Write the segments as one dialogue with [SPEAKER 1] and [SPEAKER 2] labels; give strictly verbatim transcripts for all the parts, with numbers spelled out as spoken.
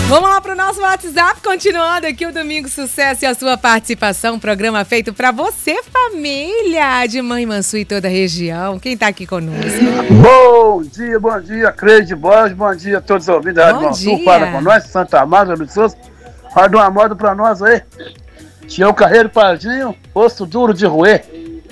[SPEAKER 1] Vamos lá pro nosso WhatsApp, continuando aqui o Domingo Sucesso e a sua participação. Programa feito pra você, família de Mãe Mansu e toda a região. Quem tá aqui conosco?
[SPEAKER 2] Bom dia, bom dia, Creide Borges, bom dia a todos os ouvintes da Rádio Mansu. Fala com nós, Santa Amada do Souza. Fala de uma moda pra nós aí. Tião Carreiro Pardinho, osso duro de roer.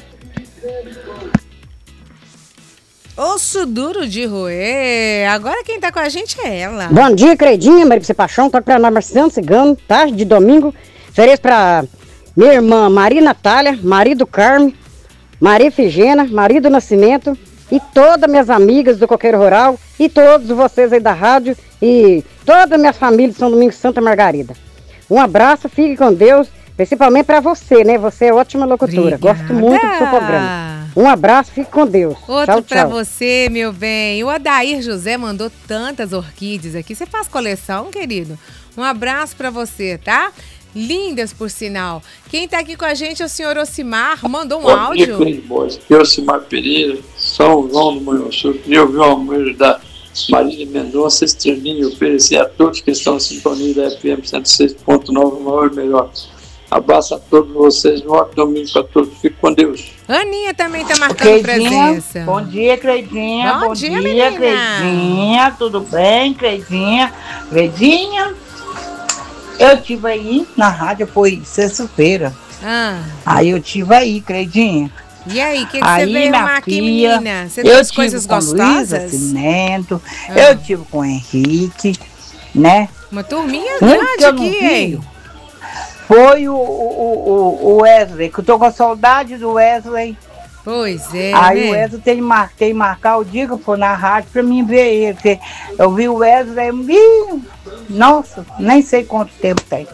[SPEAKER 1] Osso duro de roer. Agora quem tá com a gente é ela.
[SPEAKER 3] Bom dia, Creidinha, Maria Pse Paixão. Toque pra nós, Marciano Cigano, tarde de domingo. Feliz pra minha irmã Maria Natália, marido Carme, Maria Efigena, marido Nascimento e todas minhas amigas do Coqueiro Rural e todos vocês aí da rádio e toda a minha família de São Domingos Santa Margarida. Um abraço, fique com Deus, principalmente pra você, né? Você é ótima locutora.
[SPEAKER 1] Obrigada.
[SPEAKER 3] Gosto muito do seu programa. Um abraço, fique com Deus.
[SPEAKER 1] Outro
[SPEAKER 3] tchau,
[SPEAKER 1] pra
[SPEAKER 3] tchau.
[SPEAKER 1] você, meu bem. O Adair José mandou tantas orquídeas aqui. Você faz coleção, querido? Um abraço pra você, tá? Lindas, por sinal. Quem tá aqui com a gente é o senhor Ocimar. Mandou um
[SPEAKER 4] Bom
[SPEAKER 1] áudio.
[SPEAKER 4] Dia, Boys. Aqui é o Ocimar Pereira, São João do Manhuaçu. Queria ouvir uma música da Marília Mendonça, Estrelinha, e oferecer a todos que estão em sintonia da F M cento e seis ponto nove, o maior e melhor. Abraço a todos vocês, um ótimo domingo para todos. Fique com Deus.
[SPEAKER 1] Aninha também tá marcando
[SPEAKER 5] Creidinha,
[SPEAKER 1] presença.
[SPEAKER 5] bom dia, Creidinha.
[SPEAKER 1] Bom
[SPEAKER 5] Bom,
[SPEAKER 1] dia,
[SPEAKER 5] dia,
[SPEAKER 1] menina.
[SPEAKER 5] Creidinha. Tudo bem, Creidinha? Creidinha, eu tive aí na rádio, foi sexta-feira.
[SPEAKER 1] Ah.
[SPEAKER 5] Aí eu tive aí, Creidinha.
[SPEAKER 1] E aí, o que, que
[SPEAKER 5] aí,
[SPEAKER 1] você veio
[SPEAKER 5] minha
[SPEAKER 1] arrumar aqui,
[SPEAKER 5] filha,
[SPEAKER 1] menina? Você
[SPEAKER 5] eu
[SPEAKER 1] trouxe
[SPEAKER 5] tive
[SPEAKER 1] coisas
[SPEAKER 5] com Luísa
[SPEAKER 1] gostosas?
[SPEAKER 5] Cimento,
[SPEAKER 1] Ah.
[SPEAKER 5] eu tive com o Henrique, né?
[SPEAKER 1] Uma turminha
[SPEAKER 5] Um
[SPEAKER 1] grande
[SPEAKER 5] que eu não
[SPEAKER 1] aqui,
[SPEAKER 5] vi
[SPEAKER 1] hein?
[SPEAKER 5] Foi o, o, o, o Wesley, que eu tô com saudade do Wesley.
[SPEAKER 1] Pois é,
[SPEAKER 5] Aí
[SPEAKER 1] né?
[SPEAKER 5] o Wesley tem que mar, tem que marcar o dia que eu for na rádio pra mim ver ele. Porque eu vi o Wesley, ih, nossa, nem sei quanto tempo tem.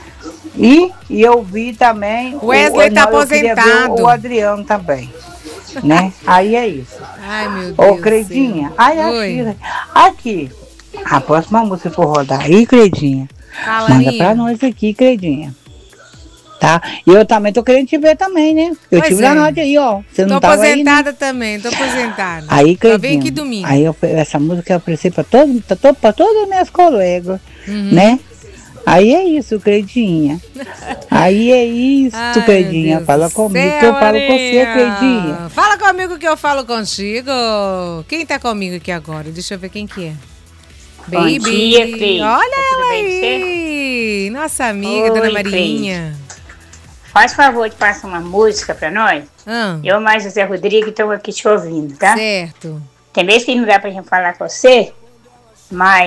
[SPEAKER 5] E, e eu vi também.
[SPEAKER 1] O Wesley
[SPEAKER 5] o,
[SPEAKER 1] tá
[SPEAKER 5] não, eu queria ver
[SPEAKER 1] aposentado.
[SPEAKER 5] O, o Adriano também. Né? Aí é isso.
[SPEAKER 1] Ai, meu Deus.
[SPEAKER 5] Ô, Creidinha, aí
[SPEAKER 1] Oi.
[SPEAKER 5] aqui, aqui. A próxima música que for rodar aí, Creidinha.
[SPEAKER 1] Fala,
[SPEAKER 5] Manda
[SPEAKER 1] Aninha.
[SPEAKER 5] pra nós aqui, Creidinha. Tá? E eu também tô querendo te ver também, né? Eu
[SPEAKER 1] Pois
[SPEAKER 5] tive
[SPEAKER 1] é.
[SPEAKER 5] na rádio aí, ó. Você
[SPEAKER 1] Tô
[SPEAKER 5] não tava aí, né?
[SPEAKER 1] aposentada também, tô aposentada.
[SPEAKER 5] Aí,
[SPEAKER 1] Só vem
[SPEAKER 5] Creidinha,
[SPEAKER 1] aqui domingo.
[SPEAKER 5] aí eu, essa música eu ofereci pra, todo, pra, todo, pra todas as minhas colegas,
[SPEAKER 1] Uhum.
[SPEAKER 5] né? Aí é isso, Creidinha. Aí é isso,
[SPEAKER 1] Ai,
[SPEAKER 5] Creidinha.
[SPEAKER 1] meu Deus
[SPEAKER 5] Fala
[SPEAKER 1] do
[SPEAKER 5] comigo
[SPEAKER 1] céu,
[SPEAKER 5] que eu falo com você,
[SPEAKER 1] Aninha.
[SPEAKER 5] Creidinha.
[SPEAKER 1] Fala comigo que eu falo contigo. Quem tá comigo aqui agora? Deixa eu ver quem que é.
[SPEAKER 6] Bom
[SPEAKER 1] Baby.
[SPEAKER 6] dia, Cris.
[SPEAKER 1] Olha
[SPEAKER 6] Tá tudo
[SPEAKER 1] ela
[SPEAKER 6] bem com
[SPEAKER 1] aí. Nossa amiga,
[SPEAKER 6] Oi,
[SPEAKER 1] dona Marinha.
[SPEAKER 6] Faz favor de passar uma música pra nós.
[SPEAKER 1] Ah,
[SPEAKER 6] Eu mais José Rodrigues estamos aqui te ouvindo, tá?
[SPEAKER 1] certo.
[SPEAKER 6] Tem vezes que não dá pra gente falar com você, mas